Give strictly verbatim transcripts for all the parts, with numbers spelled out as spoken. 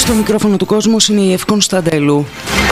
Στο μικρόφωνο του κόσμου είναι η Ευ Κωνσταντέλου.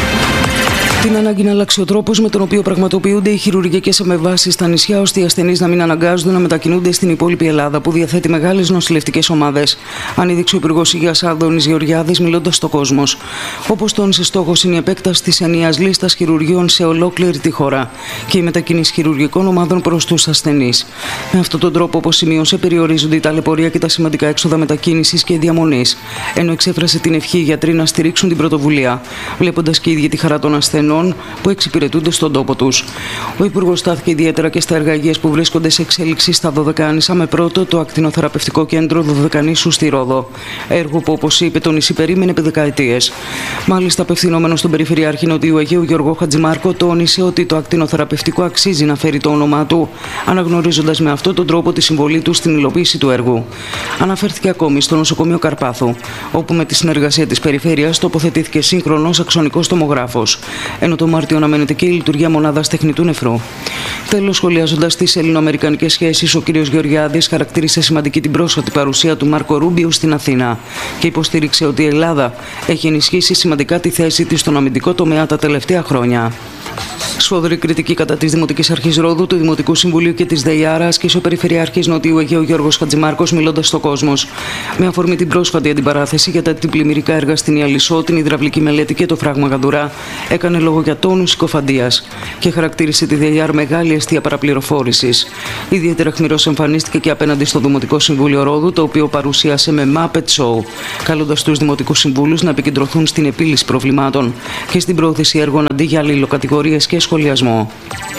Την ανάγκη να αλλάξει ο τρόπος με τον οποίο πραγματοποιούνται οι χειρουργικές επεμβάσεις στα νησιά, ώστε οι ασθενείς να μην αναγκάζονται να μετακινούνται στην υπόλοιπη Ελλάδα, που διαθέτει μεγάλες νοσηλευτικές ομάδες, ανέδειξε ο Υπουργός Υγείας Άδωνης Γεωργιάδης, μιλώντας στο Κόσμος. Όπως τόνισε, στόχος είναι η επέκταση της ενιαίας λίστας χειρουργείων σε ολόκληρη τη χώρα και η μετακίνηση χειρουργικών ομάδων προς τους ασθενείς. Με αυτόν τον τρόπο, όπως σημείωσε, περιορίζονται η ταλαιπωρία και τα σημαντικά έξοδα μετακίνησης και διαμονής, ενώ εξέφρασε την ευχή οι γιατροί να στηρίξουν την πρωτοβουλία, βλέποντας και οι ίδιοι τη χαρά των ασθενών που εξυπηρετούνται στον τόπο τους. Ο Υπουργός στάθηκε ιδιαίτερα και στα έργα υγείας που βρίσκονται σε εξέλιξη στα Δωδεκάνησα, με πρώτο το ακτινοθεραπευτικό κέντρο Δωδεκανήσου στη Ρόδο. Έργο που, όπως είπε, τον νησί περίμενε επί δεκαετίες. Μάλιστα, απευθυνόμενος στον Περιφερειάρχη Νοτιού Αιγαίου Γιώργο Χατζημάρκο, τόνισε ότι το ακτινοθεραπευτικό αξίζει να φέρει το όνομά του, αναγνωρίζοντας με αυτόν τον τρόπο τη συμβολή του στην υλοποίηση του έργου. Αναφέρθηκε ακόμη στο νοσοκομείο Καρπάθου, όπου με τη συνεργασία της Περιφέρειας τοποθετήθηκε σύγχρονος αξονικός τομογράφος, ενώ το Μάρτιο αναμένεται και η λειτουργία μονάδας τεχνητού νεφρού. Τέλος, σχολιάζοντας τις ελληνοαμερικανικές σχέσεις, ο κ. Γεωργιάδης χαρακτήρισε σημαντική την πρόσφατη παρουσία του Μάρκο Ρούμπιο στην Αθήνα και υποστήριξε ότι η Ελλάδα έχει ενισχύσει σημαντικά τη θέση της στον αμυντικό τομέα τα τελευταία χρόνια. Σφοδρή κριτική κατά της Δημοτικής Αρχής Ρόδου, του Δημοτικού Συμβουλίου και της ΔΕΙΑΡΑ άσκησε ο Περιφερειάρχης Νοτιού Αιγαίου Γιώργος Χατζημάρκος, μιλώντας στο Κόσμος. Με αφορμή την πρόσφατη αντιπαράθεση για τα πλημμυρικά έργα στην Ιαλισσό, την υδραυλική μελέτη και το φράγμα Γαδουρά, έκανε λόγο για τόνους συκοφαντίας και χαρακτήρισε τη ΔΕΙΑΡ μεγάλη αιστεία παραπληροφόρησης. Ιδιαίτερα χμηρός εμφανίστηκε και απέναντι στο Δημοτικό Συμβούλιο Ρόδου, το οποίο παρουσίασε με Muppet Show, καλώντας τους δημοτικούς συμβούλους να επικεντρωθούν στην επίλυση προβλημάτων και στην πρόθεση έργων αντί για αλληλοκατηγορίες και σχολιασμό.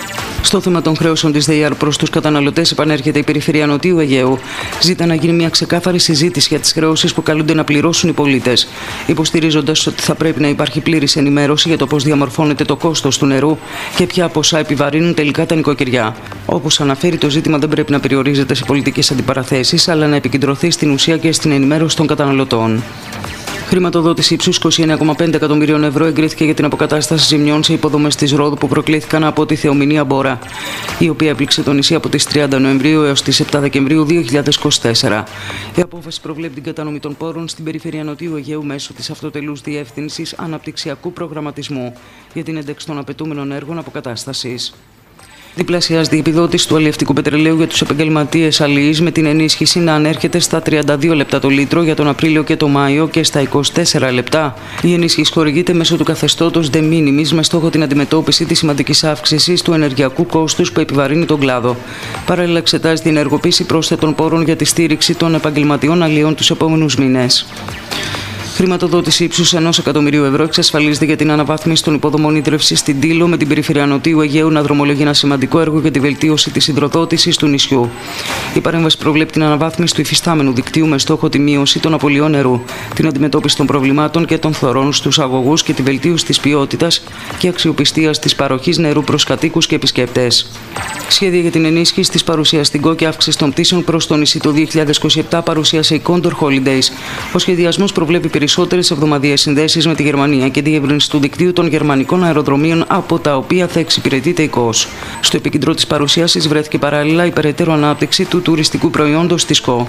Στο θέμα των χρέωσεων της ΔΕΙΑΡ προς τους καταναλωτές επανέρχεται η Περιφέρεια Νοτιού Αιγαίου. Ζητά να γίνει μια ξεκάθαρη συζήτηση για τις χρεώσεις που καλούνται να πληρώσουν οι πολίτες, υποστηρίζοντας ότι θα πρέπει να υπάρχει πλήρης ενημέρωση για το πώς διαμορφώνεται το κόστος του νερού και ποια ποσά επιβαρύνουν τελικά τα νοικοκυριά. Όπως αναφέρει, το ζήτημα δεν πρέπει να περιορίζεται σε πολιτικές αντιπαραθέσεις, αλλά να επικεντρωθεί στην ουσία και στην ενημέρωση των καταναλωτών. Χρηματοδότηση ύψους είκοσι εννέα κόμμα πέντε εκατομμυρίων ευρώ εγκρίθηκε για την αποκατάσταση ζημιών σε υποδομές της Ρόδου που προκλήθηκαν από τη θεομηνία Μπόρα, η οποία έπληξε το νησί από τις τριάντα Νοεμβρίου έως τις επτά Δεκεμβρίου δύο χιλιάδες είκοσι τέσσερα. Η απόφαση προβλέπει την κατανομή των πόρων στην Περιφέρεια Νοτιού Αιγαίου μέσω της Αυτοτελούς Διεύθυνσης Αναπτυξιακού Προγραμματισμού για την ένταξη των απαιτούμενων έργων αποκατάστασης. Διπλασιάζεται η επιδότηση του αλλιευτικού πετρελαίου για τους επαγγελματίες αλλιείς, με την ενίσχυση να ανέρχεται στα τριάντα δύο λεπτά το λίτρο για τον Απρίλιο και τον Μάιο και στα είκοσι τέσσερα λεπτά. Η ενίσχυση χορηγείται μέσω του καθεστώτος de minimis, με στόχο την αντιμετώπιση της σημαντικής αύξησης του ενεργειακού κόστους που επιβαρύνει τον κλάδο. Παράλληλα, εξετάζει την ενεργοποίηση πρόσθετων πόρων για τη στήριξη των επαγγελματιών αλλιών τους επόμενους μήνες. Χρηματοδότηση ύψους ενός εκατομμυρίου ευρώ εξασφαλίζεται για την αναβάθμιση των υποδομών ίδρυυσης στην Τήλο, με την Περιφέρεια Νοτιού Αιγαίου να δρομολογεί ένα σημαντικό έργο για τη βελτίωση της υδροδότησης του νησιού. Η παρέμβαση προβλέπει την αναβάθμιση του υφιστάμενου δικτύου με στόχο τη μείωση των απολειών νερού, την αντιμετώπιση των προβλημάτων και των θωρών στους αγωγούς και τη βελτίωση της ποιότητας και αξιοπιστίας της παροχής νερού προς κατοίκους και επισκέπτες. Σχέδια για την ενίσχυση της παρουσίας στην ΚΟ και αύξηση των πτήσεων προς το νησί το δύο χιλιάδες είκοσι επτά παρουσίασε η Condor Holidays. Ο σχεδιασμός προβλέπει περισσότερες εβδομαδιαίες συνδέσεις με τη Γερμανία και τη διεύρυνση του δικτύου των γερμανικών αεροδρομίων, από τα οποία θα εξυπηρετείται η ΚΟΣ. Στο επίκεντρο της παρουσίασης βρέθηκε παράλληλα η περαιτέρω ανάπτυξη του τουριστικού προϊόντος της ΚΟ.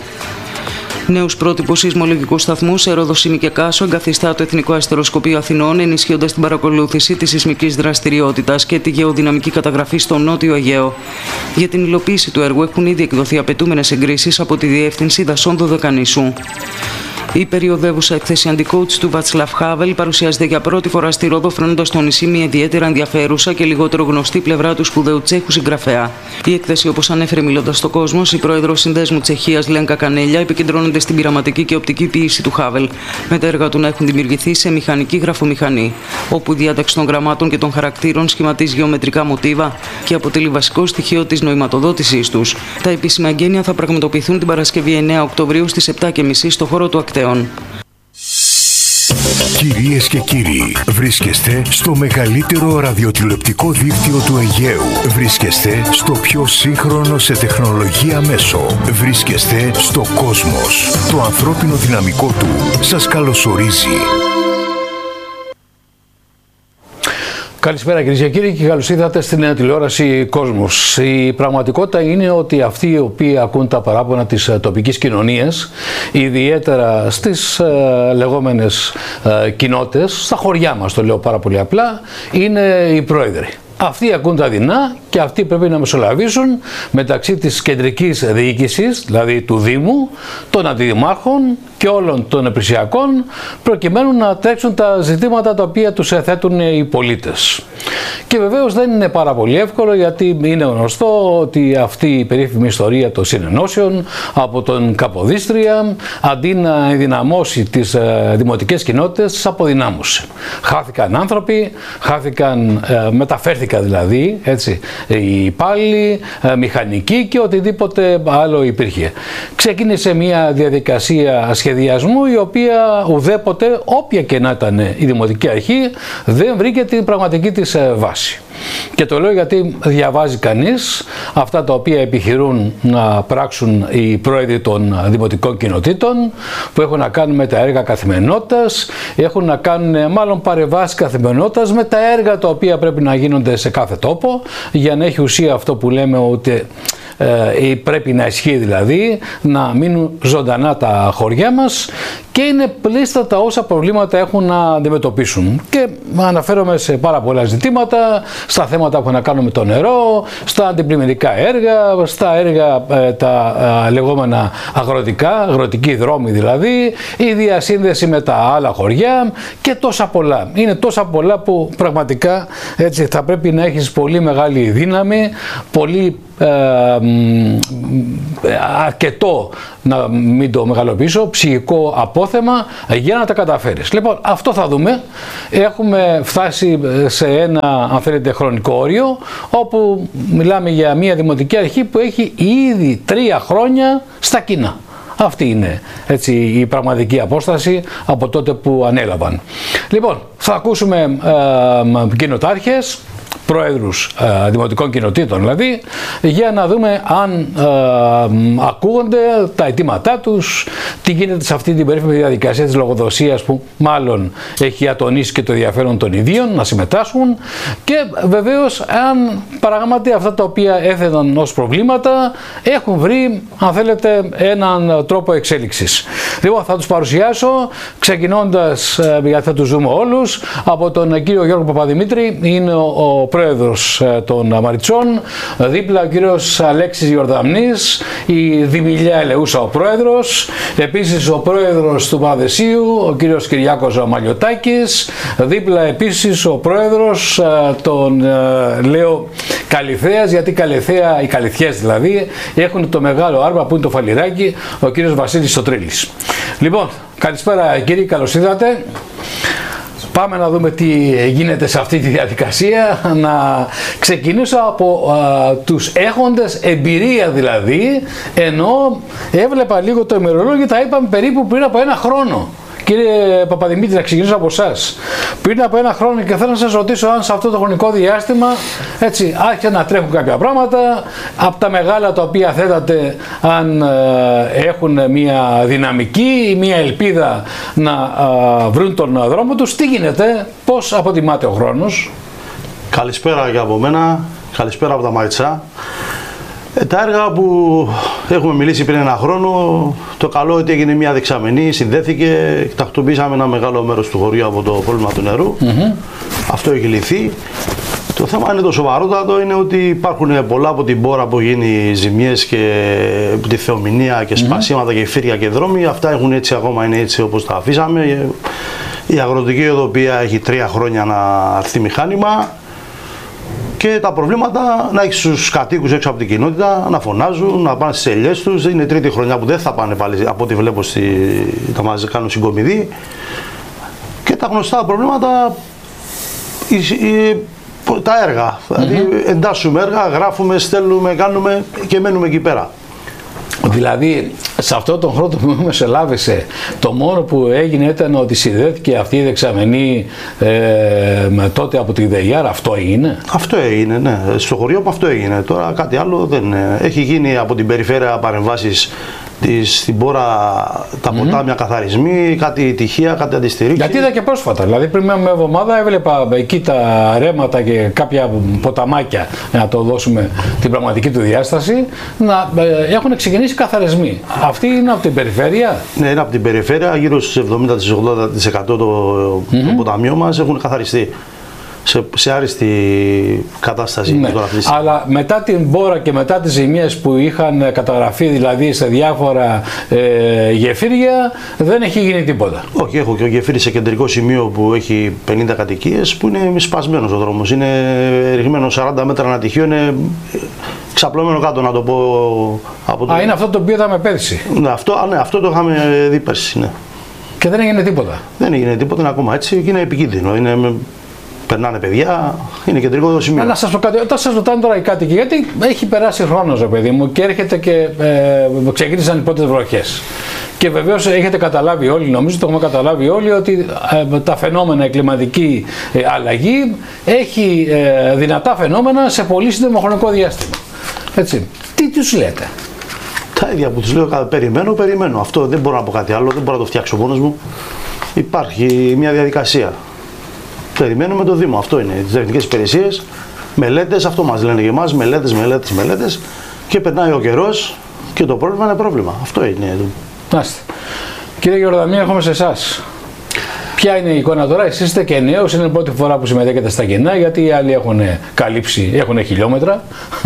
Νέους πρότυπους σεισμολογικούς σταθμούς σε Ρόδο, Σύμη και Κάσο εγκαθιστά το Εθνικό Αστεροσκοπείο Αθηνών, ενισχύοντας την παρακολούθηση της σεισμικής δραστηριότητας και τη γεωδυναμική καταγραφή στο Νότιο Αιγαίο. Για την υλοποίηση του έργου έχουν ήδη εκδοθεί απαιτούμενες εγκρίσεις από τη Διεύθυνση Δασών Δωδεκανήσου. Η περιοδεύουσα έκθεση Anti-Coach του Václav Havel παρουσιάζεται για πρώτη φορά στη Ρόδο, φρονώντας στο νησί μια ιδιαίτερα ενδιαφέρουσα και λιγότερο γνωστή πλευρά του σπουδαίου Τσέχου συγγραφέα. Η έκθεση, όπως ανέφερε μιλώντας στο κόσμο, η πρόεδρος Συνδέσμου Τσεχίας Λένκα Κανέλια, επικεντρώνεται στην πειραματική και οπτική ποίηση του Havel, με τα έργα του να έχουν δημιουργηθεί σε μηχανική γραφομηχανή, όπου η διάταξη των γραμμάτων και των χαρακτήρων σχηματίζει γεωμετρικά μοτίβα και αποτελεί βασικό στοιχείο της νοηματοδότησής τους. Τα επίσημα εγγένεια θα πραγματοποιηθούν την Παρασκευή εννέα Οκτωβρίου στις επτά και μισή στο χώρο του Ακτέων. Κυρίες και κύριοι, βρίσκεστε στο μεγαλύτερο ραδιοτηλεοπτικό δίκτυο του Αιγαίου. Βρίσκεστε στο πιο σύγχρονο σε τεχνολογία μέσο. Βρίσκεστε στο Κόσμος. Το ανθρώπινο δυναμικό του σας καλωσορίζει. Καλησπέρα κυρίες και κύριοι και καλώς ήρθατε στη νέα τηλεόραση Κόσμος. Η πραγματικότητα είναι ότι αυτοί οι οποίοι ακούν τα παράπονα της τοπικής κοινωνίας, ιδιαίτερα στις ε, λεγόμενες ε, κοινότητες, στα χωριά μας το λέω πάρα πολύ απλά, είναι οι πρόεδροι. Αυτοί ακούν τα δεινά και αυτοί πρέπει να μεσολαβήσουν μεταξύ της κεντρικής διοίκησης, δηλαδή του Δήμου, των αντιδημάρχων και όλων των επρησιακών, προκειμένου να τρέξουν τα ζητήματα τα οποία τους θέτουν οι πολίτες. Και βεβαίως δεν είναι πάρα πολύ εύκολο, γιατί είναι γνωστό ότι αυτή η περίφημη ιστορία των συνενώσεων από τον Καποδίστρια, αντί να ενδυναμώσει τις ε, δημοτικές κοινότητες, τις αποδυνάμωσε. Χάθηκαν άνθρωποι, χάθηκαν, ε, μεταφέρθηκαν δηλαδή, έτσι, οι υπάλληλοι, ε, μηχανικοί και οτιδήποτε άλλο υπήρχε. Ξεκίνησε μια διαδικασία σχεδιασμού, η οποία ουδέποτε, όποια και να ήταν η Δημοτική Αρχή, δεν βρήκε την πραγματική της βάση. Και το λέω γιατί διαβάζει κανείς αυτά τα οποία επιχειρούν να πράξουν οι πρόεδροι των δημοτικών κοινοτήτων, που έχουν να κάνουν με τα έργα καθημερινότητας, έχουν να κάνουν μάλλον παρεμβάσεις καθημερινότητας με τα έργα τα οποία πρέπει να γίνονται σε κάθε τόπο, για να έχει ουσία αυτό που λέμε ότι ε, πρέπει να ισχύει, δηλαδή να μείνουν ζωντανά τα χωριά μας, και είναι πλήστατα όσα προβλήματα έχουν να αντιμετωπίσουν. Και αναφέρομαι σε πάρα πολλά ζητήματα, στα θέματα που έχουν να κάνουν με το νερό, στα αντιπλημμυρικά έργα, στα έργα ε, τα ε, λεγόμενα αγροτικά, αγροτικοί δρόμοι δηλαδή, η διασύνδεση με τα άλλα χωριά και τόσα πολλά. Είναι τόσα πολλά που πραγματικά έτσι θα πρέπει να έχεις πολύ μεγάλη δύναμη, πολύ ε, ε, αρκετό, να μην το μεγαλοποιήσω, ψυχικό απόθεμα για να τα καταφέρεις. Λοιπόν, αυτό θα δούμε. Έχουμε φτάσει σε ένα, αν θέλετε, χρονικό όριο, όπου μιλάμε για μια δημοτική αρχή που έχει ήδη τρία χρόνια στα κοινά. Αυτή είναι, έτσι, η πραγματική απόσταση από τότε που ανέλαβαν. Λοιπόν, θα ακούσουμε ε, κοινοτάρχες, πρόεδρους ε, δημοτικών κοινοτήτων δηλαδή, για να δούμε αν ε, ακούγονται τα αιτήματά τους, τι γίνεται σε αυτή την περίφημη διαδικασία της λογοδοσίας, που μάλλον έχει ατονίσει και το ενδιαφέρον των ιδίων να συμμετάσχουν, και βεβαίως αν πράγματι αυτά τα οποία έθεταν ως προβλήματα έχουν βρει, αν θέλετε, έναν τρόπο εξέλιξης. Λοιπόν, θα τους παρουσιάσω ξεκινώντας, ε, γιατί θα τους δούμε όλους, από τον κύριο Γιώργο Παπαδημήτρη, είναι ο, ο πρόεδρος των Μαριτσών, δίπλα ο κύριος Αλέξης Ιορδαμνής, η Δημηλιά Ελεούσα ο πρόεδρος, επίσης ο πρόεδρος του Παδεσίου, ο κύριος Κυριάκος Μαλιωτάκης, δίπλα επίσης ο πρόεδρος των, λέω, Καλυθέας, γιατί Καλυθέα, οι Καλυθιές δηλαδή, έχουν το μεγάλο άρμα που είναι το Φαλιράκι, ο κύριος Βασίλης Σωτρίλης. Λοιπόν, καλησπέρα κύριοι, καλώς ήρθατε. Πάμε να δούμε τι γίνεται σε αυτή τη διαδικασία. Να ξεκινήσω από α, τους έχοντες εμπειρία δηλαδή, ενώ έβλεπα λίγο το ημερολόγιο, τα είπαμε περίπου πριν από ένα χρόνο. Κύριε Παπαδημήτρη, να ξεκινήσω από εσάς. Πριν από ένα χρόνο, και θέλω να σας ρωτήσω αν σε αυτό το χρονικό διάστημα έτσι άρχισαν να τρέχουν κάποια πράγματα από τα μεγάλα τα οποία θέτατε, αν ε, έχουν μια δυναμική ή μια ελπίδα να ε, βρουν τον δρόμο τους. Τι γίνεται, πώς αποτιμάτε ο χρόνος? Καλησπέρα και από μένα, καλησπέρα από τα Μαριτσά. Ε, τα έργα που έχουμε μιλήσει πριν ένα χρόνο, το καλό ότι έγινε μια δεξαμενή, συνδέθηκε, τακτοποιήσαμε ένα μεγάλο μέρος του χωριού από το πρόβλημα του νερού. Mm-hmm. Αυτό έχει λυθεί. Το θέμα είναι το σοβαρότατο, είναι ότι υπάρχουν πολλά από την πόρα που γίνει ζημιές και από τη θεομηνία και σπασίματα mm-hmm. και φύρια και δρόμοι. Αυτά έχουν έτσι, ακόμα είναι έτσι όπως τα αφήσαμε. Η αγροτική οδοπία έχει τρία χρόνια να έρθει μηχάνημα. Και τα προβλήματα να έχει στους κατοίκους έξω από την κοινότητα να φωνάζουν, να πάνε στις ελιές τους. Είναι τρίτη χρονιά που δεν θα πάνε πάλι, από ό,τι βλέπω, στη, τα μας κάνουν συγκομιδή. Και τα γνωστά προβλήματα, η, η, τα έργα. Mm-hmm. Δηλαδή εντάσσουμε έργα, γράφουμε, στέλνουμε, κάνουμε και μένουμε εκεί πέρα. Δηλαδή, σε αυτόν τον χρόνο που μεσολάβησε, το μόνο που έγινε ήταν ότι συνδέθηκε αυτή η δεξαμενή ε, με τότε από τη ΔΕΙΑΡ. Αυτό έγινε. Αυτό έγινε, ναι. Στο χωριό που αυτό έγινε. Τώρα κάτι άλλο δεν είναι. Έχει γίνει από την περιφέρεια παρεμβάσεις στην πόρα τα ποτάμια mm-hmm. καθαρισμοί, κάτι τυχεία, κάτι αντιστηρίξει. Γιατί είδα και πρόσφατα. Δηλαδή πριν μια εβδομάδα έβλεπα εκεί τα ρέματα και κάποια ποταμάκια, να το δώσουμε την πραγματική του διάσταση, να ε, έχουν ξεκινήσει καθαρισμοί. Αυτή είναι από την περιφέρεια. Ναι, είναι από την περιφέρεια. Γύρω στους εβδομήντα με ογδόντα τοις εκατό το, mm-hmm. το ποταμιό μας έχουν καθαριστεί. Σε, σε άριστη κατάσταση. Ναι. Αλλά μετά την πόρα και μετά τις ζημιές που είχαν καταγραφεί δηλαδή σε διάφορα ε, γεφύρια, δεν έχει γίνει τίποτα. Όχι, έχω και ο γεφύρι σε κεντρικό σημείο που έχει πενήντα κατοικίες που είναι σπασμένος ο δρόμος. Είναι ρηγμένο σαράντα μέτρα ανατυχείο, είναι ξαπλωμένο κάτω, να το πω. Από το... Α, είναι αυτό το οποίο είδαμε πέρσι. Ναι, αυτό, α, ναι, αυτό το είχαμε δει πέρσι. Ναι. Και δεν έγινε τίποτα. Δεν έγινε τίποτα, είναι ακόμα έτσι και είναι επικίνδυνο. Είναι... Περνάνε παιδιά, είναι κεντρικό το σημείο. Να σας πω κάτι, όταν σας ρωτάνε τώρα οι κάτοικοι, γιατί έχει περάσει χρόνος, ρε παιδί μου, και έρχεται και ε, ξεκίνησαν οι πρώτες βροχές. Και βεβαίως έχετε καταλάβει όλοι, νομίζω το έχουμε καταλάβει όλοι, ότι ε, τα φαινόμενα, η κλιματική ε, αλλαγή έχει ε, δυνατά φαινόμενα σε πολύ σύντομο χρονικό διάστημα. Έτσι. Τι τους λέτε? Τα ίδια που τους λέω, περιμένω, περιμένω. Αυτό δεν μπορώ να πω κάτι άλλο, δεν μπορώ να το φτιάξω μόνος μου. Υπάρχει μια διαδικασία. Περιμένουμε το Δήμο, αυτό είναι. Τις τεχνικές υπηρεσίες, μελέτες, αυτό μας λένε και εμάς, μελέτες, μελέτες, μελέτες. Και περνάει ο καιρός και το πρόβλημα είναι πρόβλημα. Αυτό είναι. Άστε. Κύριε Γιορδαμία, έρχομαι σε εσάς. Ποια είναι η εικόνα τώρα? Εσείς είστε και νέος, είναι η πρώτη φορά που συμμετέχετε στα κοινά, γιατί οι άλλοι έχουν καλύψει, έχουν χιλιόμετρα.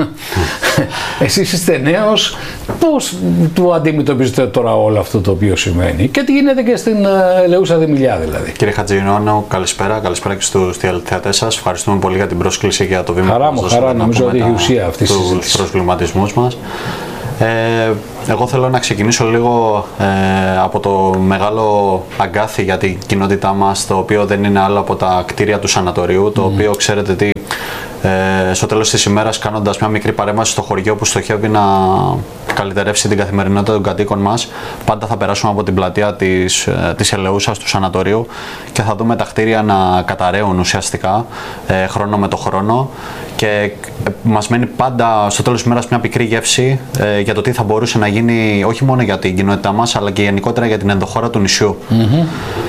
Εσείς είστε νέος, πώς του αντιμετωπίζετε τώρα όλο αυτό το οποίο σημαίνει και τι γίνεται και στην Ελεούσα Δημηλιά δηλαδή? Κύριε Χατζηνώνο, καλησπέρα, καλησπέρα και στους τηλεθεατές σας. Ευχαριστούμε πολύ για την πρόσκληση και για το βήμα χαρά μου, που χαρά, νομίζω ότι έχει ουσία αυτή η συζήτηση. Τους προσβληματισμούς μας. Ε, εγώ θέλω να ξεκινήσω λίγο ε, από το μεγάλο αγκάθι για την κοινότητά μας, το οποίο δεν είναι άλλο από τα κτίρια του σανατορίου, το mm. οποίο ξέρετε τι, ε, στο τέλος της ημέρας, κάνοντας μια μικρή παρέμβαση στο χωριό που στοχεύει να καλυτερεύσει την καθημερινότητα των κατοίκων μας, πάντα θα περάσουμε από την πλατεία της, της Ελεούσας του σανατορίου και θα δούμε τα κτίρια να καταραίουν ουσιαστικά ε, χρόνο με το χρόνο, και μας μένει πάντα στο τέλος της ημέρας μια πικρή γεύση ε, για το τι θα μπορούσε να γίνει όχι μόνο για την κοινότητά μας αλλά και γενικότερα για την ενδοχώρα του νησιού. Mm-hmm.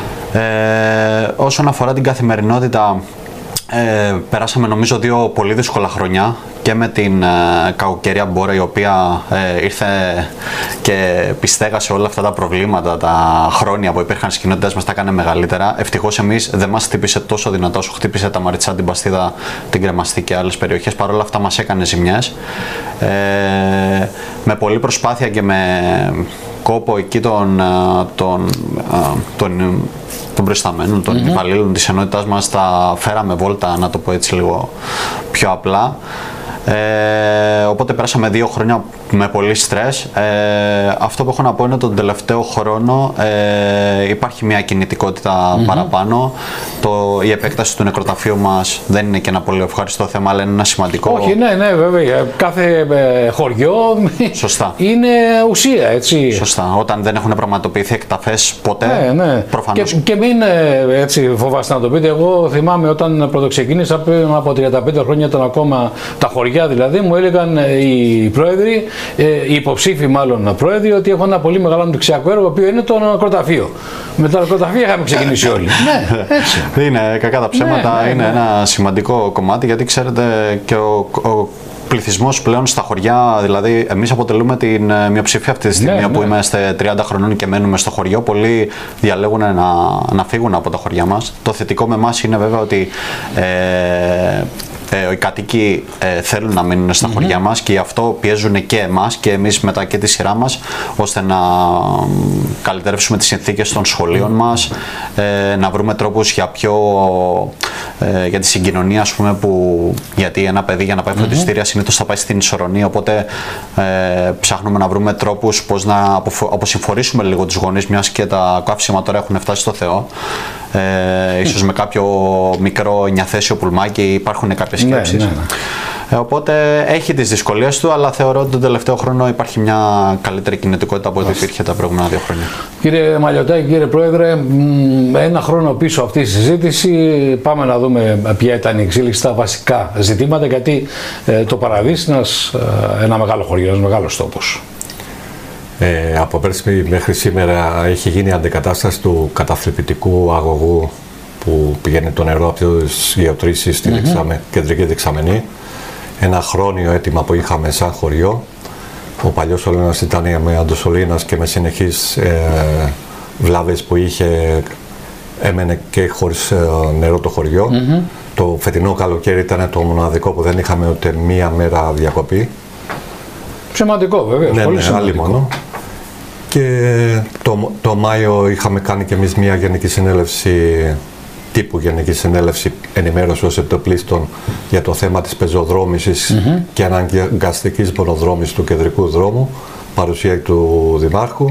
ε, όσον αφορά την καθημερινότητα, Ε, περάσαμε νομίζω δύο πολύ δύσκολα χρόνια και με την ε, κακοκαιρία μπόρα, η οποία ε, ήρθε και πιστέγασε όλα αυτά τα προβλήματα, τα χρόνια που υπήρχαν στις κοινότητες μας, τα έκανε μεγαλύτερα. Ευτυχώς εμείς δεν μας χτύπησε τόσο δυνατά όσο χτύπησε τα Μαριτσά, την Παστίδα, την Κρεμαστή και άλλες περιοχές. Παρ' όλα αυτά μας έκανε ζημιές. Ε, με πολλή προσπάθεια και με κόπο εκεί των, των, των, των προϊσταμένων, των mm-hmm. υπαλλήλων της ενότητάς μας, τα φέραμε βόλτα, να το πω έτσι λίγο πιο απλά. Ε, οπότε πέρασαμε δύο χρόνια με πολύ στρες. Ε, αυτό που έχω να πω είναι ότι τον τελευταίο χρόνο ε, υπάρχει μια κινητικότητα mm-hmm. παραπάνω. Το, η επέκταση του νεκροταφείου μας δεν είναι και ένα πολύ ευχαριστώ θέμα, αλλά είναι ένα σημαντικό. Όχι, ναι, ναι, βέβαια. Κάθε ε, χωριό σωστά. είναι ουσία, έτσι. Σωστά. Όταν δεν έχουν πραγματοποιηθεί εκταφές ποτέ, ναι, ναι. προφανώς. Και, και μην ε, έτσι φοβάστε να το πείτε. Εγώ θυμάμαι όταν πρωτοξεκίνησα πριν από τριάντα πέντε χρόνια, ήταν ακόμα τα χωριά δηλαδή, μου έλεγαν οι πρόεδροι, οι υποψήφοι μάλλον πρόεδροι, ότι έχω ένα πολύ μεγάλο αναπτυξιακό έργο, το οποίο είναι το νεκροταφείο. Με το νεκροταφείο είχαμε ξεκινήσει όλοι. Ναι, έτσι. Είναι κακά τα ψέματα, ναι, ναι, είναι ναι. ένα σημαντικό κομμάτι, γιατί ξέρετε και ο, ο πληθυσμός πλέον στα χωριά, δηλαδή εμείς αποτελούμε την μειοψηφία αυτή τη στιγμή, ναι, που ναι. είμαστε τριάντα χρονών και μένουμε στο χωριό. Πολλοί διαλέγουν να, να φύγουν από τα χωριά μας. Το θετικό με εμάς είναι βέβαια ότι ε, Ε, οι κατοίκοι ε, θέλουν να μείνουν στα mm-hmm. χωριά μας και γι' αυτό πιέζουν και εμάς και εμείς μετά και τη σειρά μας, ώστε να καλυτερεύσουμε τις συνθήκες των σχολείων μας, ε, να βρούμε τρόπους για πιο ε, για τη συγκοινωνία, ας πούμε, που, γιατί ένα παιδί για να πάει φροντιστήρια mm-hmm. συνήθως θα πάει στην Ισορρωνία, οπότε ε, ψάχνουμε να βρούμε τρόπους πώς να αποφο, αποσυμφορήσουμε λίγο τους γονείς, μιας και τα καύσιμα τώρα έχουν φτάσει στο Θεό. Ε, ίσως με κάποιο μικρό εννιαθέσιο πουλμάκι υπάρχουν κάποιες σκέψεις. Ναι, ναι, ναι. Ε, οπότε έχει τις δυσκολίες του, αλλά θεωρώ ότι τον τελευταίο χρόνο υπάρχει μια καλύτερη κινητικότητα από ό,τι υπήρχε τα προηγούμενα δύο χρόνια. Κύριε Μαλιωτάκη, κύριε Πρόεδρε, ένα χρόνο πίσω αυτή τη συζήτηση, πάμε να δούμε ποια ήταν η εξέλιξη στα βασικά ζητήματα, γιατί ε, το Παραδείσνας, ε, ένα μεγάλο χωριό, ένας μεγάλος τόπος. Ε, από πέρσι μέχρι σήμερα έχει γίνει αντικατάσταση του καταθλιπτικού αγωγού που πηγαίνει το νερό από τις γεωτρήσεις στη mm-hmm. δεξαμε, κεντρική δεξαμενή. Ένα χρόνιο αίτημα που είχαμε σαν χωριό. Ο παλιός σωλήνας ήταν με αντοσωλήνας και με συνεχείς ε, βλάβες που είχε, έμενε και χωρίς ε, νερό το χωριό. Mm-hmm. Το φετινό καλοκαίρι ήταν το μοναδικό που δεν είχαμε ούτε μία μέρα διακοπή. Σημαντικό βέβαια, ναι, πολύ ναι, σημαντικό. Άλλη μόνο. Και το, το Μάιο είχαμε κάνει και εμείς μία γενική συνέλευση, τύπου γενική συνέλευση ενημέρωση ως επιτοπλίστων για το θέμα της πεζοδρόμησης mm-hmm. και αναγκαστικής μονοδρόμησης του κεντρικού δρόμου, παρουσία του Δημάρχου.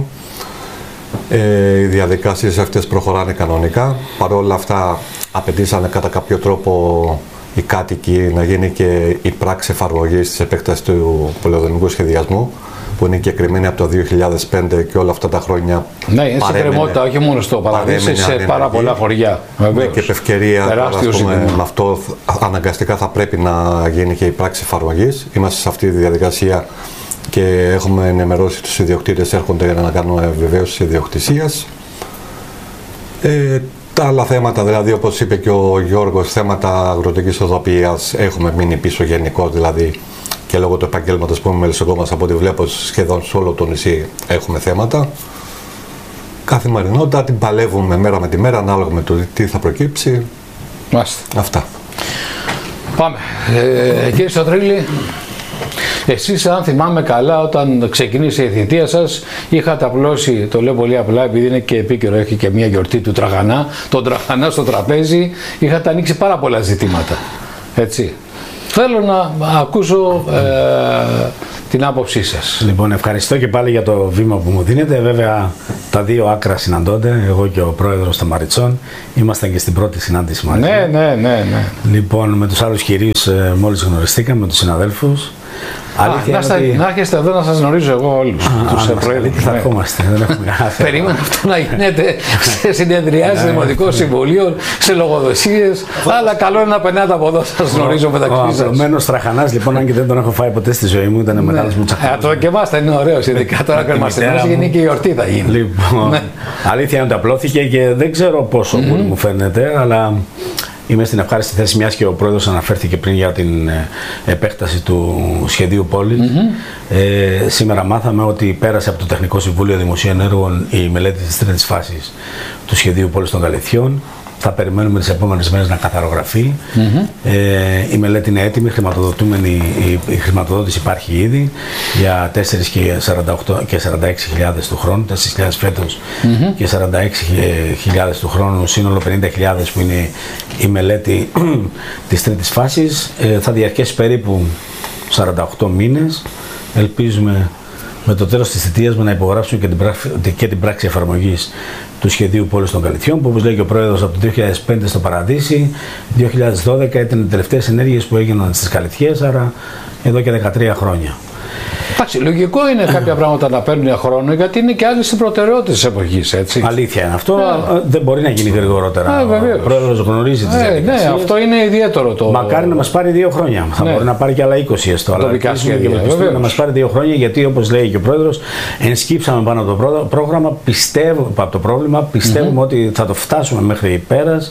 Ε, οι διαδικασίες αυτές προχωράνε κανονικά. Παρ' όλα αυτά απαιτήσανε κατά κάποιο τρόπο οι κάτοικοι να γίνει και η πράξη εφαρμογής της επέκτασης του πολεοδομικού σχεδιασμού, που είναι εγκεκριμένη από το δύο χιλιάδες πέντε και όλα αυτά τα χρόνια. Ναι, είναι σε κρεμότητα, όχι μόνο στο Παραδείσι, σε πάρα πολλά χωριά. Ναι, και επ' ευκαιρία, με αυτό αναγκαστικά θα πρέπει να γίνει και η πράξη εφαρμογής. Είμαστε σε αυτή τη διαδικασία και έχουμε ενημερώσει τους ιδιοκτήτες, έρχονται να κάνουν βεβαίωση ιδιοκτησίας. Ε, τα άλλα θέματα, δηλαδή όπως είπε και ο Γιώργος, θέματα αγροτικής οδοποιίας έχουμε μείνει πίσω γενικώς, δηλαδή και λόγω του επαγγέλματος που είμαι μελισσοκόμας, από ό,τι βλέπω σχεδόν σε όλο το νησί έχουμε θέματα. Καθημερινότητα την παλεύουμε μέρα με τη μέρα, ανάλογα με το τι θα προκύψει. Μάλιστα. Αυτά. Πάμε. Ε, κύριε Στοτρίλη, εσείς, αν θυμάμαι καλά, όταν ξεκίνησε η θητεία σας, είχατε απλώσει, το λέω πολύ απλά επειδή είναι και επίκαιρο, έχει και μια γιορτή του Τραγανά, τον Τραγανά στο τραπέζι, είχατε ανοίξει πάρα πολλά ζητήματα. Έτσι. Θέλω να ακούσω ε, την άποψή σας. Λοιπόν, ευχαριστώ και πάλι για το βήμα που μου δίνετε. Βέβαια, τα δύο άκρα συναντώνται, εγώ και ο πρόεδρος των Μαριτσών. Ήμασταν και στην πρώτη συνάντηση μαζί. Ναι, ναι, ναι, ναι. Λοιπόν, με τους άλλους κυρίους ε, μόλις γνωριστήκαμε, με τους συναδέλφους. Α, να, στα, ότι... να έρχεστε εδώ να σας γνωρίζω εγώ όλους. Α, τους πρόεδρους. Θα ερχόμαστε, δεν έχουμε κανένα θέμα. Περίμενα αυτό να γίνεται σε συνεδριάσεις Δημοτικών Συμβουλίων, σε λογοδοσίες. Αλλά καλό είναι να περνάτε από εδώ, σας γνωρίζω μεταξύ σας. Ο απλωμένος Τραχανάς, λοιπόν, αν και δεν τον έχω φάει ποτέ στη ζωή μου, ήταν μεγάλος μου τσακανός. Το και εμάς θα είναι ωραίος, ειδικά τώρα που είμαστε μέσα, γίνει και η γιορτή θα γίνει. Λοιπόν, αλήθεια είναι ότι απλώθηκε και δεν ξέρω πόσο πολύ μου φαίνεται, αλλά είμαι στην ευχάριστη θέση, μιας και ο πρόεδρος αναφέρθηκε πριν για την επέκταση του σχεδίου πόλης. Mm-hmm. Ε, σήμερα μάθαμε ότι πέρασε από το Τεχνικό Συμβούλιο Δημοσίων Έργων η μελέτη της τρίτης φάσης του σχεδίου πόλης των Καλυθιών. Θα περιμένουμε τις επόμενες μέρες να καθαρογραφεί. Mm-hmm. ε, η μελέτη είναι έτοιμη, χρηματοδοτούμενη, η, η χρηματοδότηση υπάρχει ήδη για τέσσερις και σαράντα έξι χιλιάδες του χρόνου, τέσσερις χιλιάδες φέτος mm-hmm. και σαράντα έξι χιλιάδες του χρόνου, σύνολο πενήντα χιλιάδες που είναι η μελέτη της τρίτης φάσης. Ε, θα διαρκέσει περίπου σαράντα οκτώ μήνες. Ελπίζουμε με το τέλος της θητείας να υπογράψουν και την, πράξη, και την πράξη εφαρμογής του σχεδίου πόλης των Καλυθιών, που όπως λέει και ο πρόεδρος από το δύο χιλιάδες πέντε στο Παραδείσι, δύο χιλιάδες δώδεκα ήταν οι τελευταίες ενέργειες που έγιναν στις Καλυθιές, άρα εδώ και δεκατρία χρόνια. Εντάξει, λογικό είναι κάποια πράγματα να παίρνουν χρόνο, γιατί είναι και άλλες οι προτεραιότητες της εποχής, έτσι. Αλήθεια είναι αυτό. Yeah. Δεν μπορεί να γίνει γρηγορότερα. Yeah, ο πρόεδρος γνωρίζει τις yeah, διαδικασίες. Ναι, αυτό είναι ιδιαίτερο το. Μακάρι να μας πάρει δύο χρόνια. Θα yeah. μπορεί να πάρει και άλλα είκοσι έστω. Αλλά ελπίζουμε να μας πάρει δύο χρόνια, γιατί όπως λέει και ο πρόεδρος, ενσκύψαμε πάνω από το πρόγραμμα, πιστεύω, από το πρόβλημα, πιστεύουμε mm-hmm. ότι θα το φτάσουμε μέχρι πέρας.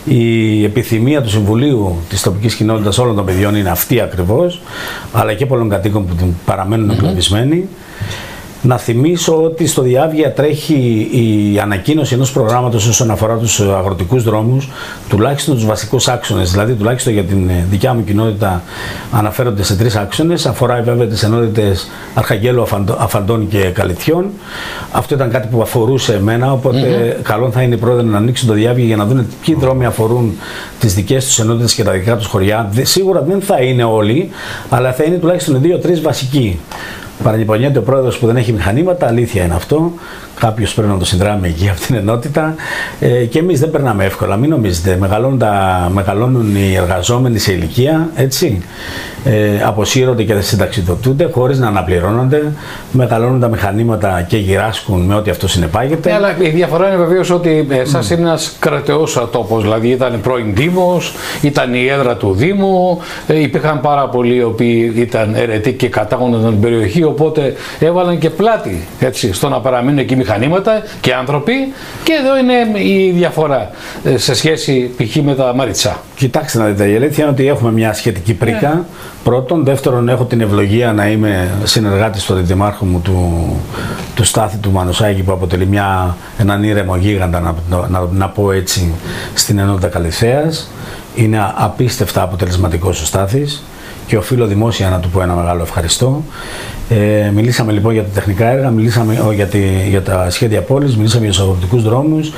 Η επιθυμία του Συμβουλίου της τοπικής κοινότητας όλων των παιδιών είναι αυτή ακριβώς, αλλά και πολλών κατοίκων που παραμένουν εγκλωβισμένοι. Να θυμίσω ότι στο Διάβγεια τρέχει η ανακοίνωση ενός προγράμματος όσον αφορά τους αγροτικούς δρόμους, τουλάχιστον τους βασικούς άξονες, δηλαδή τουλάχιστον για την δικιά μου κοινότητα αναφέρονται σε τρεις άξονες, αφορά βέβαια τις ενότητες Αρχαγγέλου, Αφαντών και Καλυθιών. Αυτό ήταν κάτι που αφορούσε εμένα, οπότε mm-hmm. καλό θα είναι οι πρόεδροι να ανοίξουν το Διάβγεια για να δουν ποιοι δρόμοι αφορούν τις δικές τους ενότητες και τα δικά τους χωριά. Σίγουρα δεν θα είναι όλοι, αλλά θα είναι τουλάχιστον δύο τρεις βασικοί. Παραλυπονιέται ο πρόεδρος που δεν έχει μηχανήματα, αλήθεια είναι αυτό. κάποιος πρέπει να το συνδράμει εκεί από την ενότητα. Ε, και εμείς δεν περνάμε εύκολα, μην νομίζετε. Μεγαλώνουν, τα, μεγαλώνουν οι εργαζόμενοι σε ηλικία, έτσι. Ε, αποσύρονται και δεν συνταξιδοτούνται χωρίς να αναπληρώνονται. Μεγαλώνουν τα μηχανήματα και γυράσκουν με ό,τι αυτό συνεπάγεται. Ναι, αλλά η διαφορά είναι βεβαίως ότι εσάς mm. είναι ένας κρατεός τόπος. Δηλαδή ήταν πρώην Δήμος, ήταν η έδρα του Δήμου, ε, υπήρχαν πάρα πολλοί οι οποίοι ήταν αιρετοί και κατάγονταν την περιοχή. Οπότε έβαλαν και πλάτη, έτσι, στο να παραμείνουν εκεί μηχανήματα και άνθρωποι. Και εδώ είναι η διαφορά ε, σε σχέση π.χ. με τα Μαριτσά. Κοιτάξτε να δείτε, η αλήθεια είναι ότι έχουμε μια σχετική πρίκα. Yeah. Πρώτον. Δεύτερον, έχω την ευλογία να είμαι συνεργάτης του αντιδημάρχου μου του, του Στάθη του Μανουσάκη, που αποτελεί μια, έναν ήρεμο γίγαντα, να, να, να πω έτσι, στην ενότητα Καλυθέας. Είναι απίστευτα αποτελεσματικός ο Στάθης και οφείλω δημόσια να του πω ένα μεγάλο ευχαριστώ. Ε, μιλήσαμε λοιπόν για τα τεχνικά έργα, μιλήσαμε ο, για, τη, για τα σχέδια πόλης, μιλήσαμε για τους αγροτικούς δρόμους.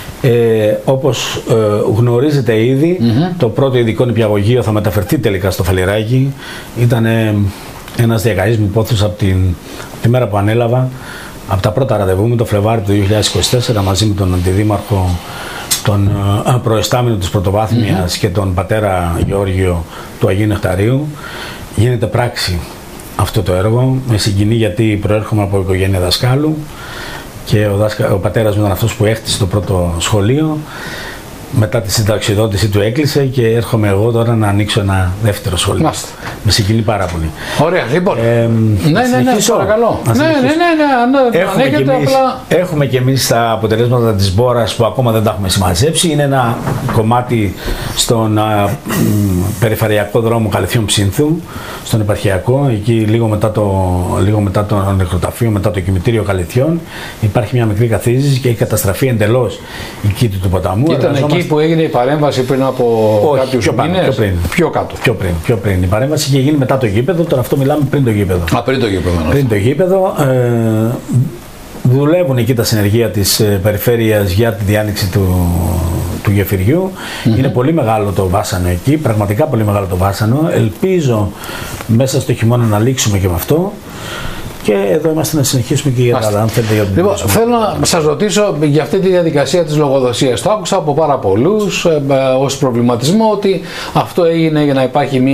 Ε, όπως ε, γνωρίζετε ήδη, mm-hmm. το πρώτο ειδικό νηπιαγωγείο θα μεταφερθεί τελικά στο Φαλιράκι. Ήταν ε, ένας διακαής μου υπόθεσης από την, τη μέρα που ανέλαβα, από τα πρώτα ραντεβού μου το Φλεβάρι του δύο χιλιάδες είκοσι τέσσερα, μαζί με τον αντιδήμαρχο, τον ε, προϊστάμενο της Πρωτοβάθμιας mm-hmm. και τον πατέρα Γεώργιο του Αγίου Νεκταρίου. Γίνεται πράξη αυτό το έργο, με συγκινεί γιατί προέρχομαι από οικογένεια δασκάλου. Και ο, δάσκα, ο πατέρας μου ήταν αυτός που έχτισε το πρώτο σχολείο. Μετά τη συνταξιδότηση του έκλεισε και έρχομαι εγώ τώρα να ανοίξω ένα δεύτερο σχολείο. Μάστε. Με συγκινεί πάρα πολύ. Ωραία, λοιπόν. Ε, ναι, ναι, ναι, παρακαλώ. Ναι, ναι, ναι, ναι, ναι, έχουμε, και εμείς, απλά... έχουμε και εμείς τα αποτελέσματα της Μπόρας που ακόμα δεν τα έχουμε συμμαζέψει. Είναι ένα κομμάτι στον α, μ, περιφερειακό δρόμο Καλυθιών Ψήνθου, στον επαρχιακό, εκεί λίγο μετά το, λίγο μετά το νεκροταφείο, μετά το κημητήριο Καλυθιών. Υπάρχει μια μικρή καθίζηση και έχει καταστραφεί εντελώς η κήτη του ποταμού. Ήταν εκεί που έγινε η παρέμβαση πριν από Όχι, κάποιους πιο πάνω, μήνες, πιο, πριν. πιο κάτω. Πιο πριν, πιο πριν. Η παρέμβαση είχε γίνει μετά το γήπεδο, τώρα αυτό μιλάμε πριν το γήπεδο. Α, πριν το γήπεδο. Πριν το γήπεδο. Ε, δουλεύουν εκεί τα συνεργεία της ε, περιφέρειας για τη διάνοιξη του, του γεφυριού. Mm-hmm. Είναι πολύ μεγάλο το βάσανο εκεί, πραγματικά πολύ μεγάλο το βάσανο. Ελπίζω μέσα στο χειμώνα να λήξουμε και με αυτό. Και εδώ είμαστε να συνεχίσουμε και για τα άλλα. Λοιπόν, θέλω να σας ρωτήσω για αυτή τη διαδικασία της λογοδοσίας. Το άκουσα από πάρα πολλούς ε, ως προβληματισμό ότι αυτό έγινε για να υπάρχει μια